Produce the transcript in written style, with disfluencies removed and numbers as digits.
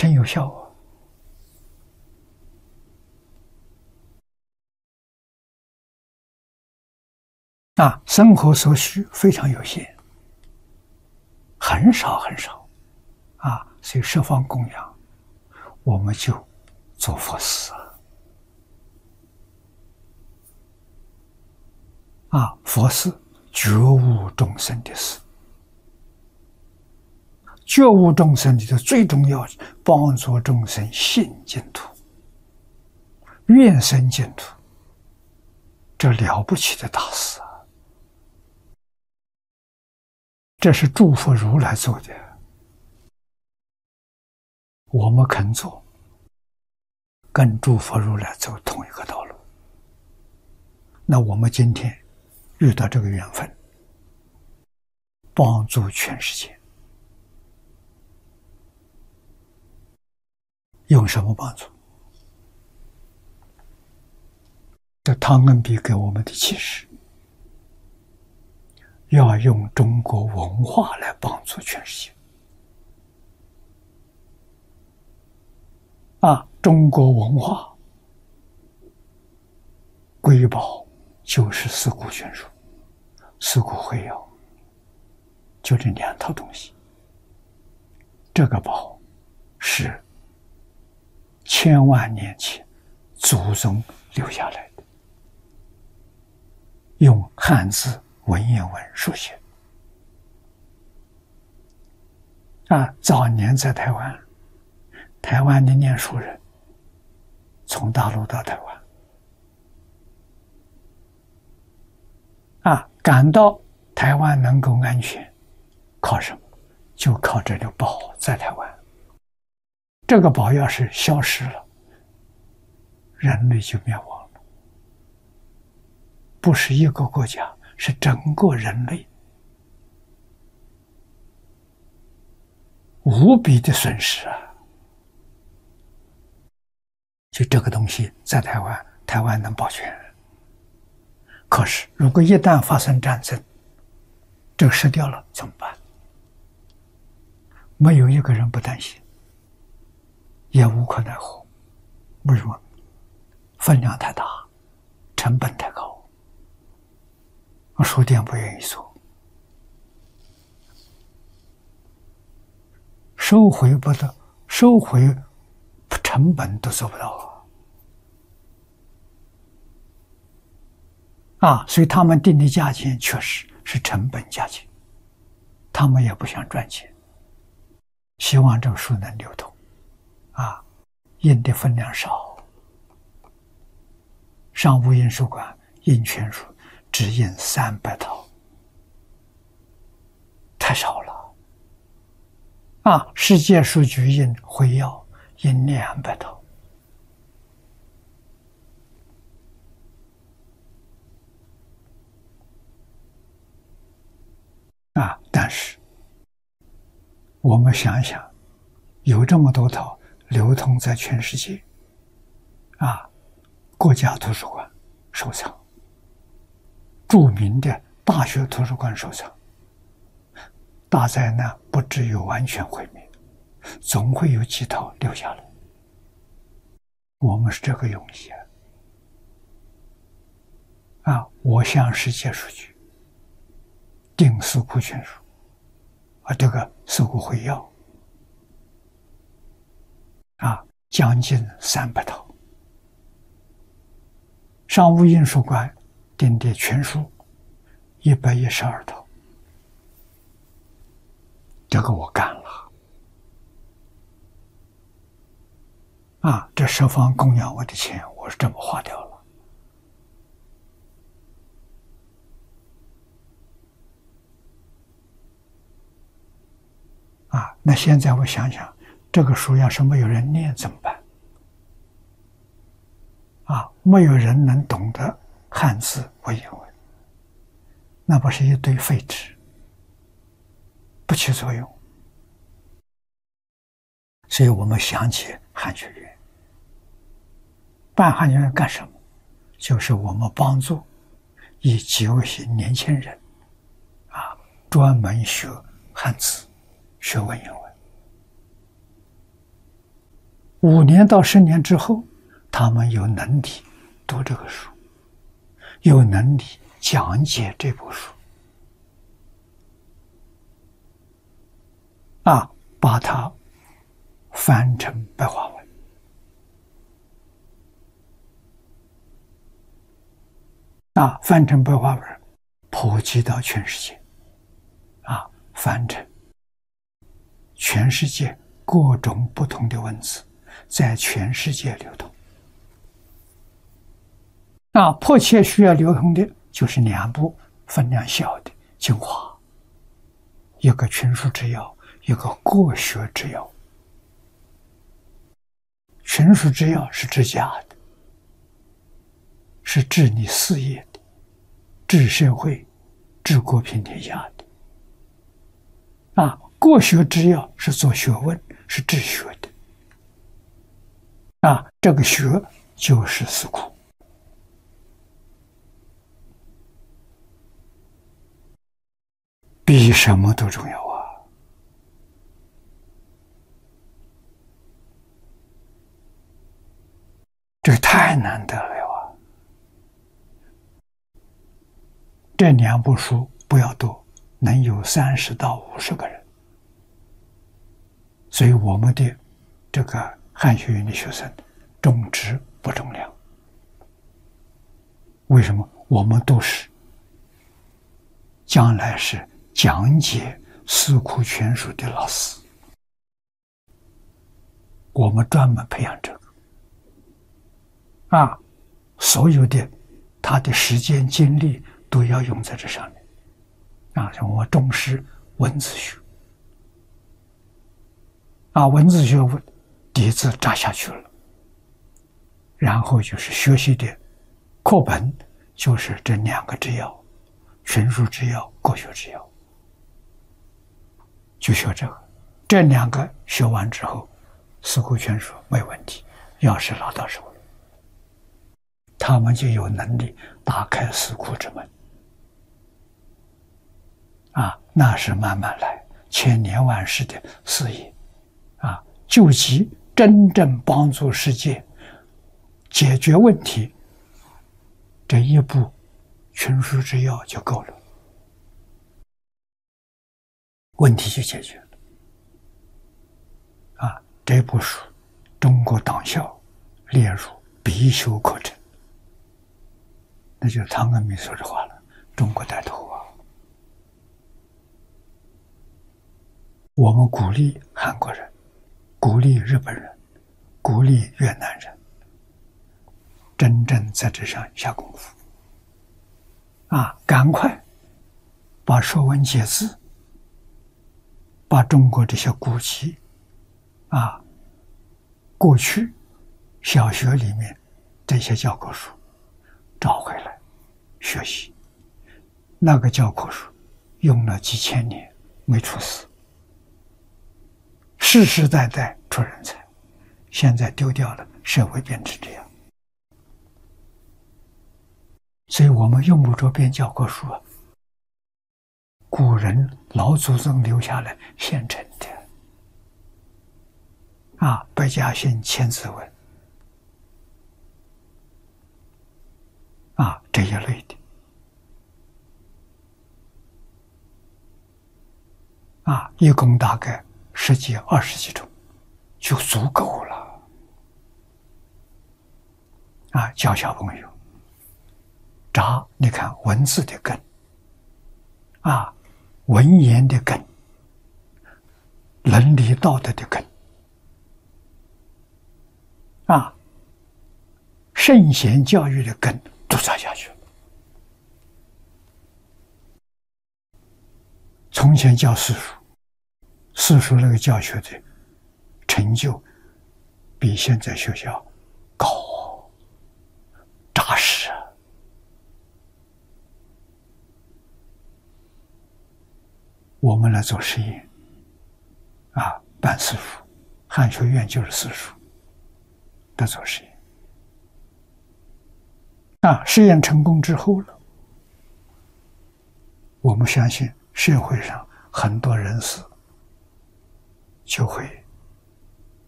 很有效生活所需非常有限，很少很少所以十方供养，我们就做佛事佛事觉悟众生的事，觉悟众生的最重要，帮助众生信净土、愿生净土，这了不起的大事这是诸佛如来做的，我们肯做，跟诸佛如来走同一个道路。那我们今天遇到这个缘分，帮助全世界，用什么帮助？这汤恩比给我们的启示，要用中国文化来帮助全世界中国文化瑰宝就是四库全书、四库会要，就这两套东西。这个宝是千万年前祖宗留下来的，用汉字文言文书写早年在台湾的念书人从大陆到台湾感到台湾能够安全，靠什么？就靠这个宝在台湾。这个宝要是消失了，人类就灭亡了，不是一个国家，是整个人类无比的损失就这个东西在台湾，台湾能保全。可是如果一旦发生战争，这个失掉了怎么办？没有一个人不担心，也无可奈何。为什么？分量太大，成本太高，书店不愿意做，收回成本都做不到所以他们定的价钱确实是成本价钱，他们也不想赚钱，希望这个书能流通印的分量少，商务印书馆印全书只印300套，太少了世界书局印会要印200套但是我们想一想，有这么多套流通在全世界国家图书馆收藏，著名的大学图书馆收藏，大灾难不至于完全毁灭，总会有几套留下来。我们是这个用意我向世界书局订四库全书这个四库会要将近300套，商务印书馆订的全书112套，这个我干了这十方供养我的钱，我是这么花掉了那现在我想想，这个书要是没有人念怎么办没有人能懂得汉字文言文，那不是一堆废纸，不起作用。所以我们想起汉学院，办汉学院干什么？就是我们帮助以9些年轻人专门学汉字、学文言文 5年到10年之后，他们有能力读这个书，有能力讲解这部书，把它翻成白话文，翻成白话文，普及到全世界，翻成全世界各种不同的文字，在全世界流通。迫切需要流通的就是2部分量小的精华，一个群书之要，一个国学之要。群书之要是治家的，是治理事业的，治社会、治国平天下的。国学之要是做学问，是治学的。这个学就是四库。比什么都重要啊！这太难得了啊！这2部书不要多，能有30到50个人。所以我们的这个汉学院的学生重质不重量。为什么？我们都是将来是讲解四库全书的老师，我们专门培养这个，所有的他的时间精力都要用在这上面，我重视文字学，文字学底子扎下去了，然后就是学习的课本，就是这2个之要，群书之要、国学之要。就学这2个学完之后，四库全书没问题，钥匙拿到手了，他们就有能力打开四库之门。那是慢慢来，千年万世的事业，救急真正帮助世界解决问题，这一部群书之要就够了，问题就解决了。这部书中国党校列入必修课程，那就是汤恩铭说的话了，中国带头啊！我们鼓励韩国人，鼓励日本人，鼓励越南人，真正在这上下功夫，赶快把《说文解字》，把中国这些古籍，过去小学里面这些教科书找回来学习。那个教科书用了几千年没出事，世世代代出人才，现在丢掉了，社会变成这样。所以我们用不着编教科书古人老祖宗留下来现成的百家姓、千字文这一类的一共大概10几、20几种就足够了教小朋友扎，你看文字的根文言的根，伦理道德的根圣贤教育的根都扎下去了。从前教私塾，私塾那个教学的成就比现在学校高扎实我们来做实验办私塾，汉学院就是私塾在做实验实验成功之后了，我们相信社会上很多人士就会